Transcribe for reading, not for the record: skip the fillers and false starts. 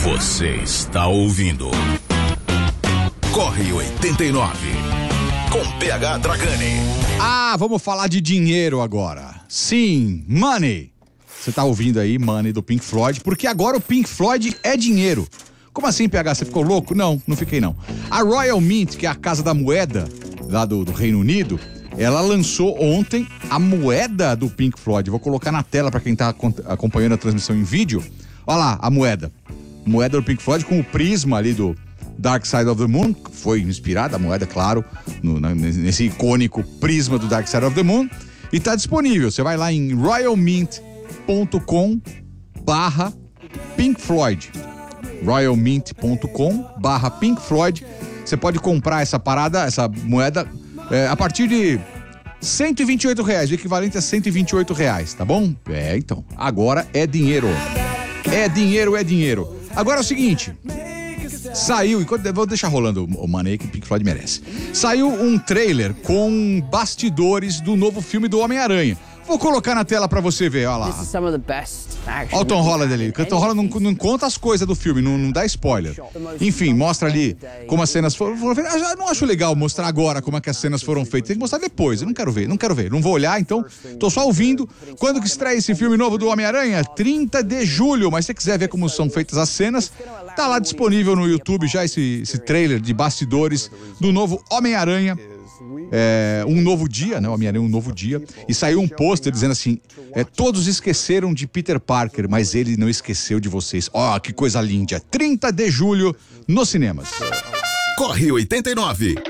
Você está ouvindo Corre 89 com PH Dragani. Vamos falar de dinheiro agora. Sim, Money. Você tá ouvindo aí Money do Pink Floyd, porque agora o Pink Floyd é dinheiro. Como assim, PH? Você ficou louco? Não fiquei não. A Royal Mint, que é a casa da moeda lá do Reino Unido, ela lançou ontem a moeda do Pink Floyd. Vou colocar na tela para quem tá acompanhando a transmissão em vídeo. Olha lá, a moeda. Moeda do Pink Floyd com o prisma ali do Dark Side of the Moon. Foi inspirada a moeda, claro, nesse icônico prisma do Dark Side of the Moon. E tá disponível. Você vai lá em royalmint.com/Pink Floyd. royalmint.com/Pink Floyd. Você pode comprar essa parada, essa moeda, a partir de R$128, o equivalente a R$128, tá bom? Então, agora é dinheiro. É dinheiro. Agora é o seguinte, saiu, vou deixar rolando o Money que o Pink Floyd merece. Saiu um trailer com bastidores do novo filme do Homem-Aranha. Vou colocar na tela pra você ver, olha lá. Olha o Tom Holland ali. O Tom Holland não conta as coisas do filme, não dá spoiler. Enfim, mostra ali como as cenas foram feitas. Já não acho legal mostrar agora como é que as cenas foram feitas. Tem que mostrar depois. Eu não quero ver. Não vou olhar, então tô só ouvindo. Quando que estreia esse filme novo do Homem-Aranha? 30 de julho. Mas se você quiser ver como são feitas as cenas, tá lá disponível no YouTube já esse trailer de bastidores do novo Homem-Aranha. Um novo dia, né? O Homem-Aranha Um Novo Dia. E saiu um pôster dizendo assim: todos esqueceram de Peter Parker, mas ele não esqueceu de vocês. Que coisa linda. 30 de julho nos cinemas. Corre 89.